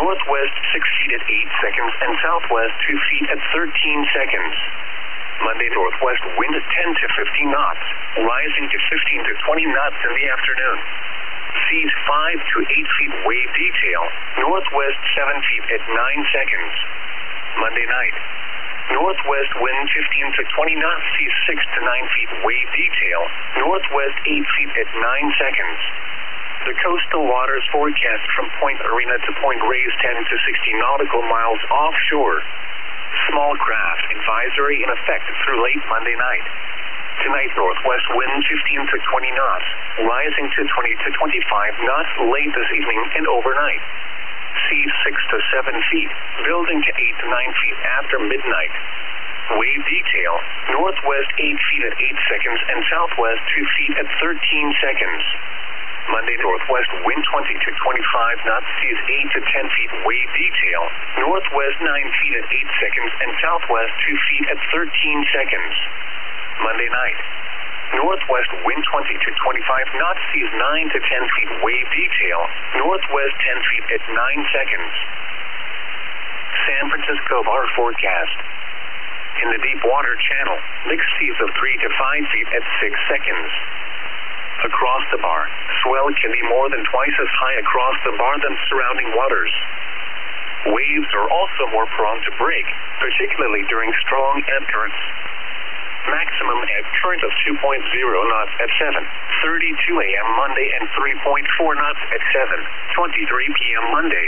Northwest 6 feet at 8 seconds and southwest 2 feet at 13 seconds. Monday, northwest wind at 10 to 15 knots, rising to 15 to 20 knots in the afternoon. Seas 5 to 8 feet wave detail, northwest 7 feet at 9 seconds. Monday night. Northwest wind 15 to 20 knots, seas 6 to 9 feet wave detail, northwest 8 feet at 9 seconds. The coastal waters forecast from Point Arena to Point Reyes 10 to 60 nautical miles offshore. Small craft advisory in effect through late Monday night. Tonight, northwest wind 15 to 20 knots, rising to 20 to 25 knots late this evening and overnight. Seas 6 to 7 feet, building to 8 to 9 feet after midnight. Wave detail, northwest 8 feet at 8 seconds and southwest 2 feet at 13 seconds. Monday, northwest wind 20 to 25 knots, seas 8 to 10 feet wave detail, northwest 9 feet at 8 seconds and southwest 2 feet at 13 seconds. Monday night. Northwest wind 20 to 25 knots, seas 9 to 10 feet wave detail, northwest 10 feet at 9 seconds. San Francisco bar forecast. In the deep water channel, mixed seas of 3 to 5 feet at 6 seconds. Across the bar, swell can be more than twice as high across the bar than surrounding waters. Waves are also more prone to break, particularly during strong ebb currents. Maximum ebb current of 2.0 knots at 7:32 a.m. Monday and 3.4 knots at 7:23 p.m. Monday.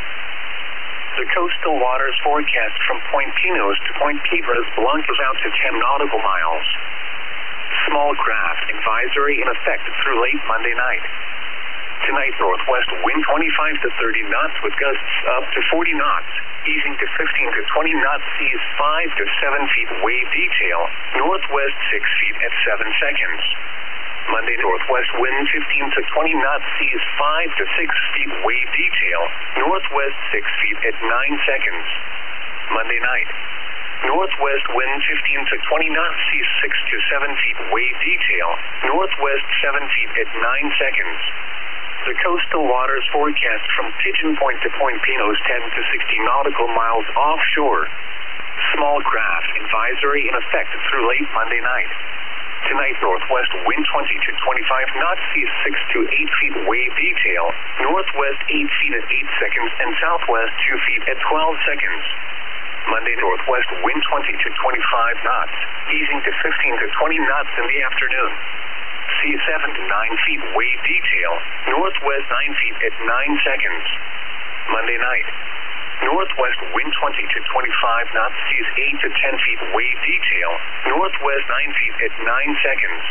The coastal waters forecast from Point Pinos to Point Piedras Blancas out to 10 nautical miles. Small craft advisory in effect through late Monday night. Tonight, northwest wind 25 to 30 knots with gusts up to 40 knots, easing to 15 to 20 knots, seas 5 to 7 feet wave detail, northwest 6 feet at 7 seconds. Monday, northwest wind 15 to 20 knots, seas 5 to 6 feet wave detail, northwest 6 feet at 9 seconds. Monday night. Northwest wind 15 to 20 knots, seas 6 to 7 feet wave detail, northwest 7 feet at 9 seconds. The coastal waters forecast from Pigeon Point to Point Pinos 10 to 60 nautical miles offshore. Small craft advisory in effect through late Monday night. Tonight, northwest wind 20 to 25 knots, seas 6 to 8 feet wave detail, northwest 8 feet at 8 seconds and southwest 2 feet at 12 seconds. Monday, northwest wind 20 to 25 knots, easing to 15 to 20 knots in the afternoon. Seas 7 to 9 feet wave detail, northwest 9 feet at 9 seconds. Monday night. Northwest wind 20 to 25 knots, seas 8 to 10 feet wave detail, northwest 9 feet at 9 seconds.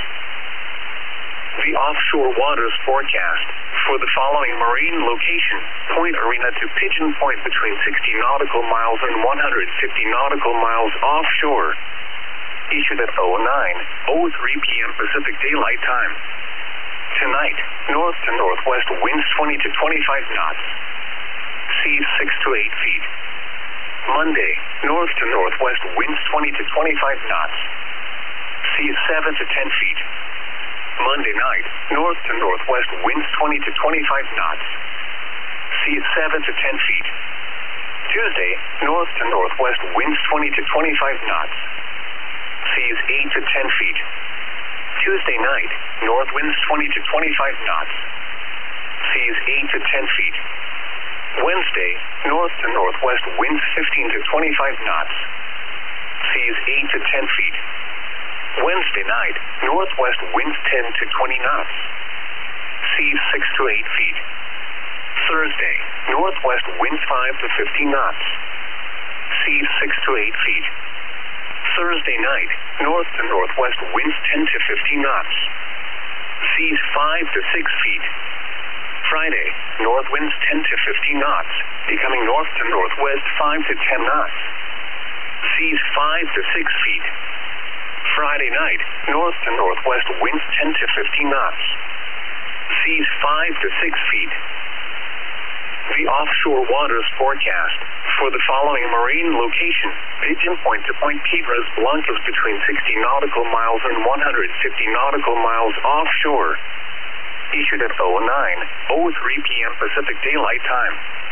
The offshore waters forecast for the following marine location: Point Arena to Pigeon Point between 60 nautical miles and 150 nautical miles offshore. Issued at 09:03 p.m. Pacific Daylight Time. Tonight, north to northwest winds 20 to 25 knots. Seas 6 to 8 feet. Monday, north to northwest winds 20 to 25 knots. Seas 7 to 10 feet. Monday night, north to northwest winds 20 to 25 knots. Seas 7 to 10 feet. Tuesday, north to northwest winds 20 to 25 knots. Seas 8 to 10 feet. Tuesday night, north winds 20 to 25 knots. Seas 8 to 10 feet. Wednesday, north to northwest winds 15 to 25 knots. Seas 8 to 10 feet. Wednesday night, northwest winds 10 to 20 knots. Seas 6 to 8 feet. Thursday, northwest winds 5 to 15 knots. Seas 6 to 8 feet. Thursday night, north to northwest winds 10 to 15 knots. Seas 5 to 6 feet. Friday, north winds 10 to 15 knots, becoming north to northwest 5 to 10 knots. Seas 5 to 6 feet. Friday night, north to northwest winds 10 to 15 knots. Seas 5 to 6 feet. The offshore waters forecast for the following marine location: Pigeon Point to Point Piedras Blancas between 60 nautical miles and 150 nautical miles offshore. Issued at 09:03 p.m. Pacific Daylight Time.